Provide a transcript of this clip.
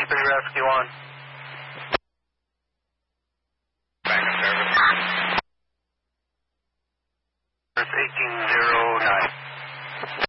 23 Rescue 1. Back in service. It's 1809.